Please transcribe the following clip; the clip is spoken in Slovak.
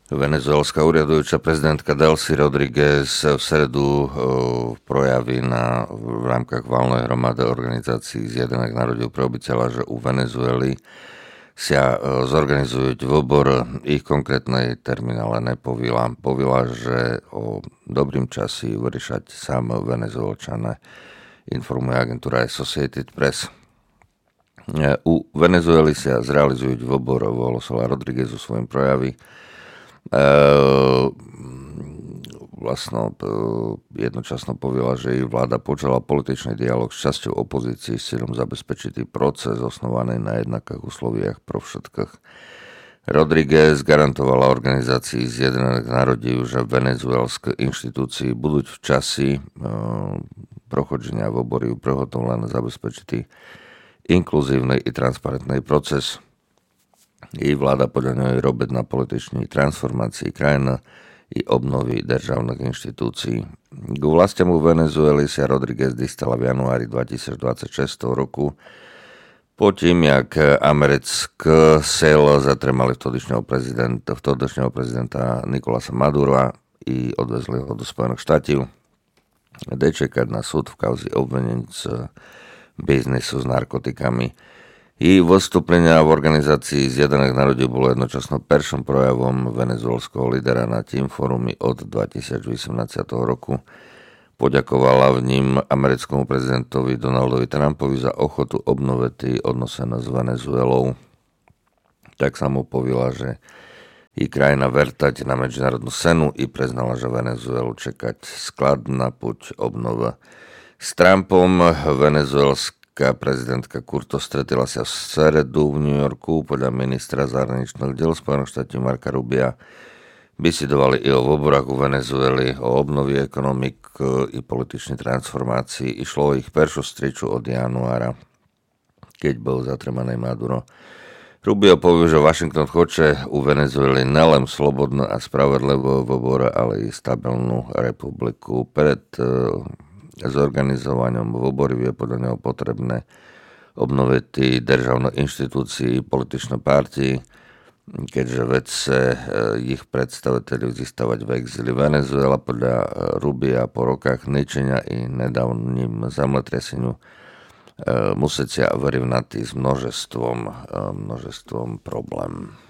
Venezuelská úradujúca prezidentka Delcy Rodriguez v stredu projaví v rámkach valnej hromady organizácií Zjednotených národov priobiteľa, že u Venezuely sa zorganizujú výbor ich konkrétnej terminále nepovila. Povila, že o dobrým časi vyriešať sám Venezuelčané, informuje agentúra Associated Press. U Venezuely sa zrealizujú výbor, volal Rodriguez o svojom projavi. Jednočasno povedala, že jej vláda počala političný dialog s časťou opozície s cieľom zabezpečiť proces osnovaný na jednakých usloviach pro všetkých. Rodriguez garantovala organizácii Zjednotených národov, že venezuelské inštitúcie budú v časi prochodzenia vobory prehotovlené zabezpečiť inkluzívny i transparentný proces. Jej vláda podľa nej robiť na političnej transformácii krajiny i obnovy državných inštitúcií. K vlastiam u Venezuely sa Rodriguez dostala v januári 2026 roku po tým, jak americké sily zatremali vtedajšieho prezidenta Nicolasa Madura i odvezli ho do Spojených štátov. Ide čekať na súd v kauze obvinení z biznisu s narkotikami. Jej vystúplenia v organizácii Zjednotených národov bolo jednočasno prvým projavom venezuelského lídera na tým fórumi od 2018 roku. Poďakovala v ním americkému prezidentovi Donaldovi Trumpovi za ochotu obnoviť odnosené s Venezuelou. Tak sa mu povila, že jej krajina vertať na medzinárodnú scénu i priznala, že Venezuelu čekať skladná puť obnova. S Trumpom venezuelská prezidentka Curto stretila sa v stredu v New Yorku. Podľa ministra zahraničných diel Spojených štátov Marca Rubia bisidovali i o voborách u Venezuely, o obnovi ekonomik i političnej transformácii. Išlo o ich prvú striču od januára, keď bol zatremaný Maduro. Rubio povie, že Washington chce u Venezuely nelen slobodnú a spravedlivú voboru, ale i stabilnú republiku. Pred zorganizovaním vobory je podľa neho potrebné obnoviť državné inštitúcie, političné partii, keďže vedce ich predstaviteľov zístavať v exíli. Venezuela podľa Rubia po rokách ničenia i nedávnym zemletraseniu musí sa vyrovnať s množstvom problém.